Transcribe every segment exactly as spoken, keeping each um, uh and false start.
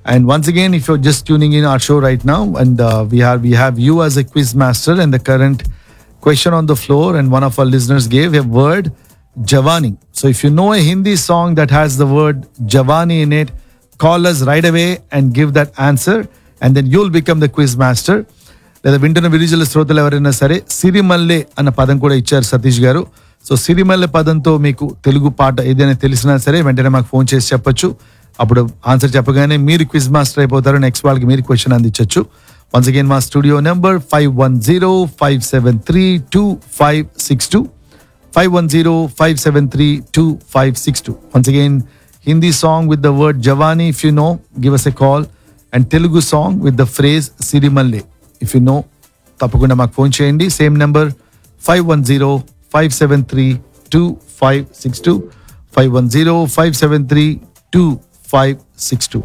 And once again, if you're just tuning in our show right now, and uh, we have we have you as a quiz master, and the current question on the floor, and one of our listeners gave a word, Jawani. So if you know a Hindi song that has the word Jawani in it, call us right away and give that answer, and then you'll become the quiz master. లేదా వింటున్న విరిజల శ్రోతలు ఎవరైనా సరే సిరిమల్లె అన్న పదం కూడా ఇచ్చారు సతీష్ గారు. సో సిరిమల్లె పదంతో మీకు తెలుగు పాట ఏదైనా తెలిసినా సరే వెంటనే మాకు ఫోన్ చేసి చెప్పొచ్చు. అప్పుడు ఆన్సర్ చెప్పగానే మీరు క్విజ్ మాస్టర్ అయిపోతారు. నెక్స్ట్ వాళ్ళకి మీరు క్వశ్చన్ అందించవచ్చు. వన్స్ అగైన్ మా studio number five one zero five seven three two five six two five one zero five seven three two five six two. Once again Hindi song with the word జవానీ if you know, give us a call. And Telugu song with the phrase Sirimalle if you know, తప్పకుండా మాకు phone చేయండి. Same number five one zero five seven three two five six two five one zero five seven three two five six two.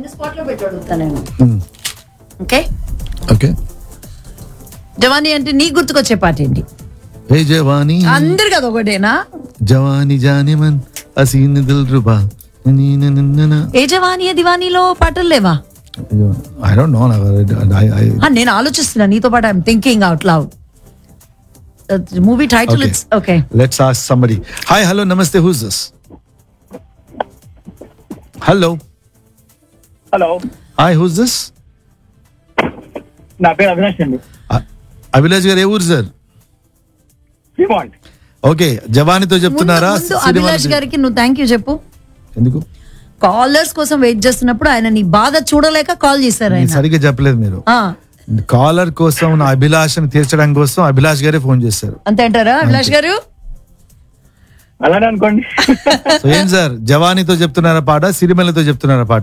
Okay okay, జవానీ అంటే నీ గుర్తుకొచ్చే పాట ఏంటి? హే జవానీ, అందరు కదా ఒకటేనా? జవానీ జానీ మన్ హసీన్ దిల్ రుబా. ఏ జవానీ దివానీలో పాటలు లేవా? I don't know. I, I, I... నేను ఆలోచిస్తున్నా నీతో పాటు. I'm thinking out loud. Movie title it's okay. Let's ask somebody. Hi, hello, namaste. Who's this? Hello. Hello. Hi, who's this? నా పేరు అవినాష్ అండి. అభిలాష్ గారు ఏ ఊరు సార్? శ్రీమాన్. ఓకే, జవానీతో చెప్తున్నారా? అభిలాష్ గారికి నువ్వు థ్యాంక్ యూ చెప్పు. ఎందుకు? కాలర్స్ కోసం వెయిట్ చేస్తున్నప్పుడు ఆయన నీ బాధ చూడలేక కాల్ చేశారు. ఆయన సరిగ్గా చెప్పలేదు మీరు. కాలర్ కోసం నా అభిలాషను తీర్చడం కోసం అభిలాష్ గారే ఫోన్ చేశారు. అంతే అంటారా అభిలాష్ గారు? అలానే అనుకోండి. ఏం సార్, జవానీతో చెప్తున్నారా పాట, సిరిమల్లెతో చెప్తున్నారా పాట?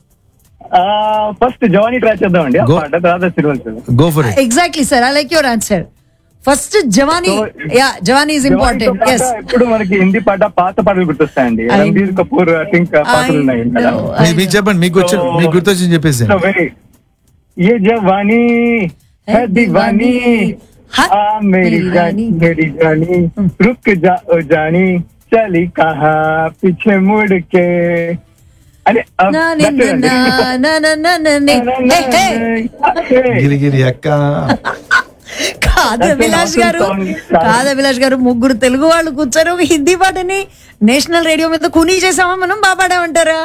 ఫస్ట్ జవానీ ట్రై చేద్దామండి. తర్వాత సిరిమల్లె. Go for it. Exactly sir, I like your answer. First జవానీ. Yeah, జవానీ is important. yes. ఇప్పుడు మనకి హిందీ పాట, పాత పాటలు గుర్తొస్తాయండి. రణబీర్ కపూర్ ఐ థింక్ పాటలు ఉన్నాయి కదా. మీకు చెప్పండి, మీకు వచ్చి మీకు గుర్తొచ్చింది చెప్పేసి. ये जवानी है दीवानी, आ मेरी जानी मेरी जानी, रुक जाओ जानी, चली कहाँ पीछे मुड़ के. अरे గిరిగిరి అక్క. కాదు అభిలాష్ గారు, కాదు అభిలాష్ గారు, ముగ్గురు తెలుగు వాళ్ళు కూర్చొని ఒక హిందీ పాటని నేషనల్ రేడియో మీద కూనీ చేసామా మనం, బాగా పాడామంటారా?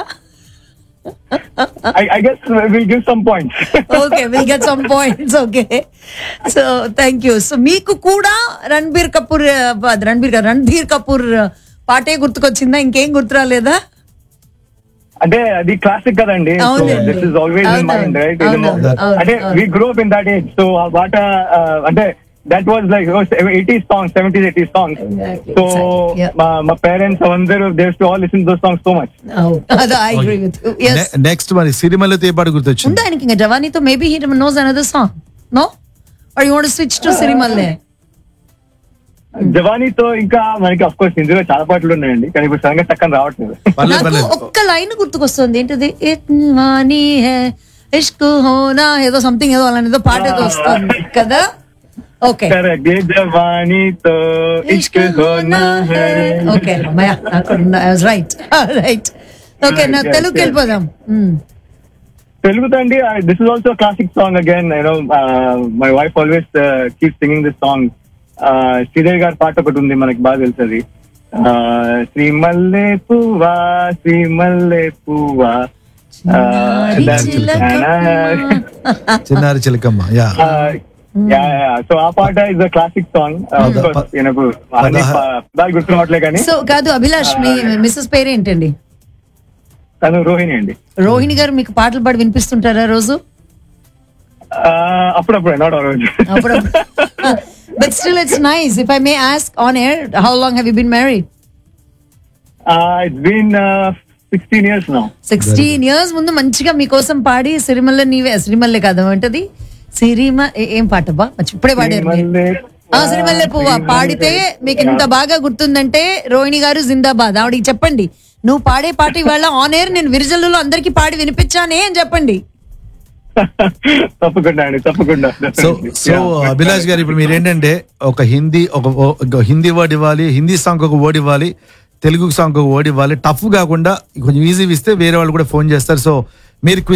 I, I guess we'll give some points. Okay, we'll get some points. Okay. So, thank you. So, మీకు కూడా రణబీర్ కపూర్ రణబీర్ రణబీర్ కపూర్ పాటే గుర్తుకొచ్చిందా? ఇంకేం గుర్తు రాలేదా? అంటే అది క్లాసిక్ కదండి. This is always in mind, right? అంటే we grow up in that age. So ఆ పాట అంటే that was like eighties songs, seventies, eighties songs. Exactly, so exactly, yeah. my, my parents అందరూ they used to all listen to those songs so much. Oh, I agree with you. Yes. Ne- next మరి సిరిమల్లెతో ఏ పాట గుర్తొచ్చింది? ఉందా ఆయనకి ఇంకా జవానీతో? maybe he knows another song. No? Or you want to switch to సిరిమల్లె? జవానీతో ఇంకా మనకి of course హిందీలో చాలా పాటలు ఉన్నాయండి, కానీ ఇప్పుడు సడన్ గా టక్కన రావట్లేదు. నాకు ఒక్క లైన్ గుర్తుకొస్తుంది. ఏంటిది? ఇత్వానీ హై ఇష్క్ హోనా ఏదో సంథింగ్ ఏదో అలానే ఏదో పాట ఏదో వస్తుంది కదా. Okay, జవానీతో Ishq హోనా high. Okay, I was right. Right. Okay, నా తెలుగుకి వెళ్ళిపోదాం. తెలుగుతో అండి, this is also classic song again. You know my wife always keep singing this song. Sridevi గారి పాట ఒకటి ఉంది మనకి బాగా తెలుసది. శ్రీమల్లె పువ్వా శ్రీమల్లె పువ్వా చిన్నారి చిలకమ్మ. యా సో ఆ పాట ఇస్ అ క్లాసిక్ సాంగ్. గుర్తు రావట్లే కానీ. సో కాదు అభిలాష్, మీ మిస్సెస్ పేరు ఏంటండి? తను రోహిణి అండి. రోహిణి గారు మీకు పాటలు పాడి వినిపిస్తుంటారా రోజు? అప్పుడప్పుడు, నాట్ ఆ రోజు. But still it's nice. If I may ask on air, how long have you been married? Uh, it's been uh, sixteen years now. sixteen years ముందు మంచిగా మీకోసం పాడి సిరిమల్లె నీవే, సిరిమల్లె కాదు ఏంటది, సిరిమ ఏం పాట బా ఇప్పుడే పాడారు. ఆ సిరిమల్లె పువ్వా పాడితే మీకు ఇంత బాగా గుర్తుందంటే రోహిణి గారు జిందాబాద్. ఆవిడకి చెప్పండి, నువ్వు పాడే పాట ఇవాళ ఆన్ ఎయిర్ నేను విరిజల్లులో అందరికి పాడి వినిపించానే అని చెప్పండి. తప్పకుండా అండి, తప్పకుండా. సో సో అభిలాష్ గారు, ఇప్పుడు మీరు ఏంటంటే ఒక హిందీ ఒక హిందీ వర్డ్ ఇవ్వాలి, హిందీ సాంగ్ ఒక వర్డ్ ఇవ్వాలి, తెలుగు సాంగ్ ఒక వర్డ్ ఇవ్వాలి. టఫ్ కాకుండా కొంచెం ఈజీ ఇస్తే వేరే వాళ్ళు కూడా ఫోన్ చేస్తారు. సో మీరు